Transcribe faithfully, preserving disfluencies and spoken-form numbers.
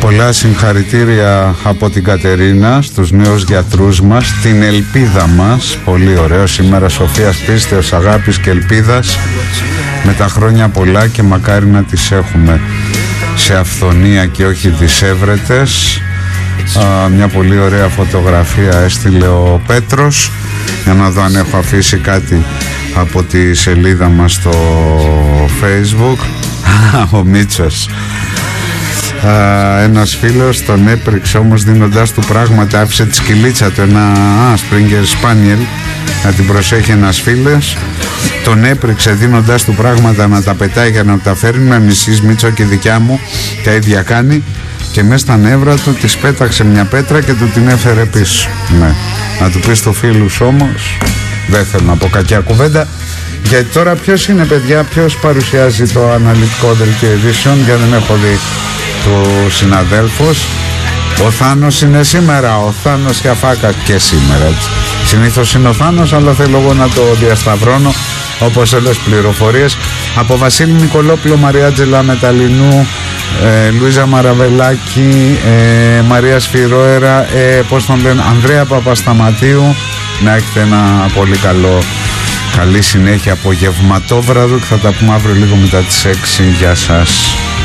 Πολλά συγχαρητήρια από την Κατερίνα στους νέους γιατρούς μας, την ελπίδα μας. Πολύ ωραίο σήμερα, σοφίας, πίστεως, αγάπης και ελπίδας. Με τα χρόνια πολλά και μακάρι να τις έχουμε σε αυθονία και όχι δισεύρετες. Α, μια πολύ ωραία φωτογραφία έστειλε ο Πέτρος, για να δω αν έχω αφήσει κάτι από τη σελίδα μας στο Facebook. Ο Μίτσος, α, ένας φίλος τον έπρεξε όμως δίνοντάς του πράγματα, άφησε τη σκυλίτσα του, ένα α, Springer Spaniel, να την προσέχει ένας φίλος, τον έπρεξε δίνοντάς του πράγματα να τα πετάει για να τα φέρνει. Με μισής, Μίτσο, και δικιά μου τα ίδια κάνει, και μέσα στα νεύρα του της πέταξε μια πέτρα και του την έφερε πίσω. Ναι. Να του πεις του φίλους όμως, δεν θέλω να πω κακιά κουβέντα, γιατί τώρα ποιος είναι, παιδιά, ποιος παρουσιάζει το αναλυτικό δελτίο ειδήσεων, γιατί δεν έχω δει του συναδέλφους. Ο Θάνος είναι σήμερα, ο Θάνος Χιαφάκα και σήμερα. Συνήθως είναι ο Θάνος, αλλά θέλω εγώ να το διασταυρώνω, όπως όλες πληροφορίες. Από Βασίλη Νικολόπουλο, Μαριάτζελα Μεταλλινού, ε, Λουίζα Μαραβελάκη, ε, Μαρία Σφυρόερα, ε, πώς τον λένε, Ανδρέα Παπασταματίου. Να έχετε ένα πολύ καλό, καλή συνέχεια απογευματόβραδο, και θα τα πούμε αύριο λίγο μετά τις έξι. Γεια σας.